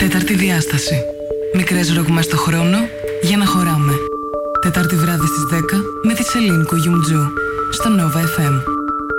Τέταρτη διάσταση. Μικρές ρογμές στο χρόνο για να χωράμε. Τετάρτη βράδυ στις 10 με τη Σελήνη Κουγιουμτζού στο Nova FM.